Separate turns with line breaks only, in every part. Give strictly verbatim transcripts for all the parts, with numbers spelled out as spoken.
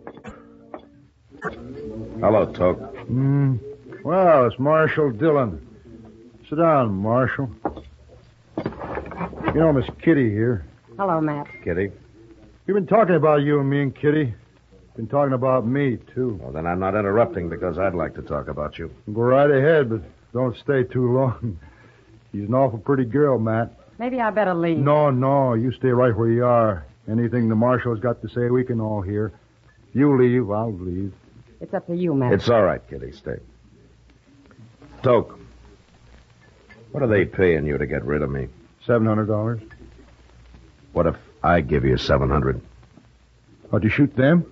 Hello, Toke.
Hmm. Well, it's Marshal Dillon. Sit down, Marshal. You know Miss Kitty here.
Hello, Matt.
Kitty.
We've been talking about you and me and Kitty. Been talking about me, too.
Well, then I'm not interrupting because I'd like to talk about you.
Go right ahead, but don't stay too long. She's an awful pretty girl, Matt.
Maybe I better leave.
No, no, you stay right where you are. Anything the Marshal's got to say, we can all hear. You leave, I'll leave.
It's up to you, Matt.
It's all right, Kitty. Stay. Toke, what are they paying you to get rid of me?
Seven hundred dollars.
What if I give you seven hundred?
How'd you shoot them?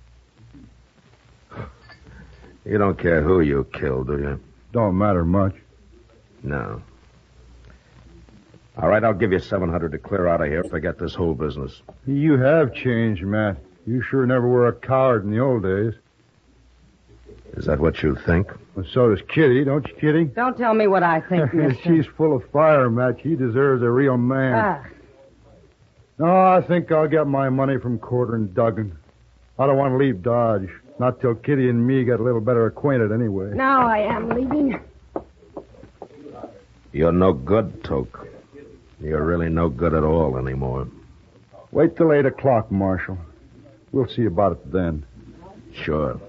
You don't care who you kill, do you?
Don't matter much.
No. All right, I'll give you seven hundred to clear out of here. Forget this whole business.
You have changed, Matt. You sure never were a coward in the old days.
Is that what you think?
Well, so does Kitty, don't you, Kitty?
Don't tell me what I think, mister.
She's full of fire, Matt. She deserves a real man.
Ah.
No, I think I'll get my money from Corder and Duggan. I don't want to leave Dodge. Not till Kitty and me get a little better acquainted anyway.
Now I am leaving.
You're no good, Toke. You're really no good at all anymore.
Wait till eight o'clock, Marshal. We'll see about it then.
Sure.